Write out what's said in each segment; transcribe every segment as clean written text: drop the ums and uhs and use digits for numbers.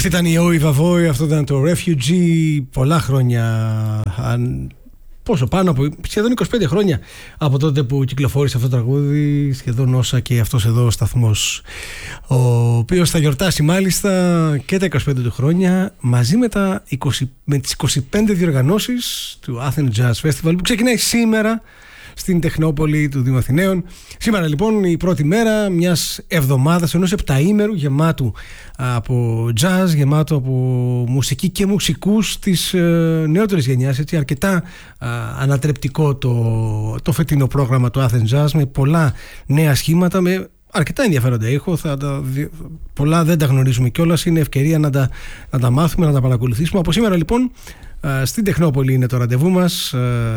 Αυτή ήταν η Oi Vavoi, αυτό ήταν το Refugee. Πολλά χρόνια, πόσο πάνω από σχεδόν 25 χρόνια από τότε που κυκλοφόρησε αυτό το τραγούδι, σχεδόν όσα και αυτός εδώ ο σταθμός, ο οποίος θα γιορτάσει μάλιστα και τα 25 του χρόνια μαζί με τις 25 διοργανώσεις του Athens Jazz Festival που ξεκινάει σήμερα στην Τεχνόπολη του Δήμου Αθηναίων. Σήμερα λοιπόν η πρώτη μέρα μιας εβδομάδας, ενός επταήμερου γεμάτου από jazz, γεμάτο από μουσική και μουσικούς της νεότερης γενιάς. Έτσι, αρκετά ανατρεπτικό το φετινό πρόγραμμα του Athens Jazz, με πολλά νέα σχήματα, με αρκετά ενδιαφέροντα ήχο. Πολλά δεν τα γνωρίζουμε κιόλας. Είναι ευκαιρία να τα μάθουμε, να τα παρακολουθήσουμε. Από σήμερα λοιπόν στην Τεχνόπολη είναι το ραντεβού μας.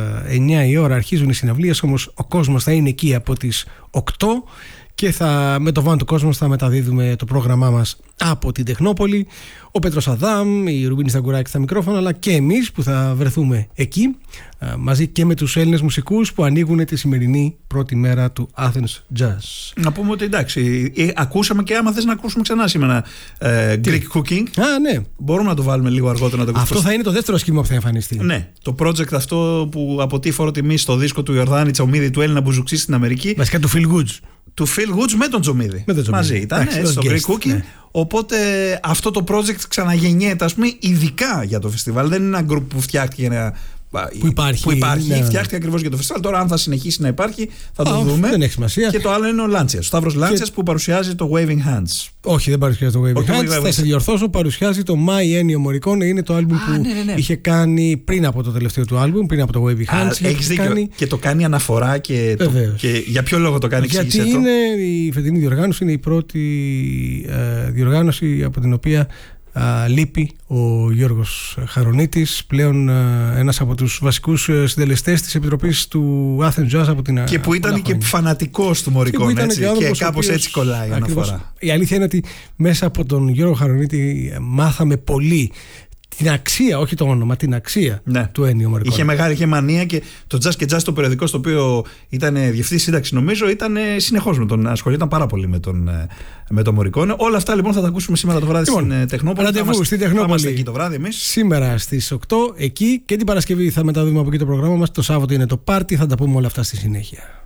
9 η ώρα αρχίζουν οι συναυλίες, όμως ο κόσμος θα είναι εκεί από τις 8 και με το βάν του κόσμου θα μεταδίδουμε το πρόγραμμά μας από την Τεχνόπολη. Ο Πέτρος Αδάμ, η Ρουμπίνη Σταγκουράκη στα μικρόφωνα, αλλά και εμείς που θα βρεθούμε εκεί μαζί και με τους Έλληνες μουσικούς που ανοίγουν τη σημερινή πρώτη μέρα του Athens Jazz. Να πούμε ότι εντάξει, ακούσαμε και άμα θες να ακούσουμε ξανά σήμερα Greek Cooking. Ναι. Μπορούμε να το βάλουμε λίγο αργότερα να το ακούσουμε. Αυτό θα είναι το δεύτερο σχήμα που θα εμφανιστεί. Ναι, το project αυτό που αποτεί φόρο τιμή στο δίσκο του Ιορδάνη Τσομίδη, του Έλληνα Μπουζουξή στην Αμερική. Βασικά του Phil Goods. Του Phil Goods με τον Τζομίδη. Μαζί ήταν στο Greek Cooking. Ναι. Οπότε αυτό το project ξαναγεννιέται, ας πούμε, ειδικά για το φεστιβάλ. Δεν είναι ένα γκρουπ που φτιάχτηκε που υπάρχει. Ναι. Φτιάχτηκε ακριβώς για το φεστιβάλ. Τώρα, αν θα συνεχίσει να υπάρχει, θα το δούμε. Δεν έχει σημασία. Και το άλλο είναι ο Λάντσιας. Ο Σταύρος Λάντσιας που παρουσιάζει το Waving Hands. Όχι, δεν παρουσιάζει το Waving Hands. Θα σε διορθώσω. Παρουσιάζει το My Ennio Morricone. Είναι το άλμπουμ που είχε κάνει πριν από το τελευταίο του άλμπουμ, πριν από το Waving Hands. Έχεις δίκιο. Και το κάνει αναφορά. Και για ποιο λόγο το κάνει, εξήγησε το. Γιατί η φετινή διοργάνωση είναι η πρώτη διοργάνωση από την οποία λείπει ο Γιώργος Χαρονίτης, πλέον ένας από τους βασικούς συντελεστές της Επιτροπής του Athens Jazz από την και που ήταν και φανατικός του Morricone, και κάπως έτσι κολλάει αναφορά. Η αλήθεια είναι ότι μέσα από τον Γιώργο Χαρονίτη μάθαμε πολύ την αξία, όχι το όνομα, την αξία του Ennio Morricone. Είχε μανία, και το Jazz και Jazz, το περιοδικό στο οποίο ήταν διευθυντής σύνταξη, νομίζω, ήταν συνεχώς με τον ασχολιόταν πάρα πολύ με τον Morricone. Όλα αυτά λοιπόν θα τα ακούσουμε σήμερα το βράδυ στην Τεχνόπολη. Ραντεβού στην Τεχνόπολη. Είμαστε εκεί το βράδυ εμείς. Σήμερα στις 8 εκεί, και την Παρασκευή θα μεταδούμε από εκεί το πρόγραμμα μας. Το Σάββατο είναι το πάρτι, θα τα πούμε όλα αυτά στη συνέχεια.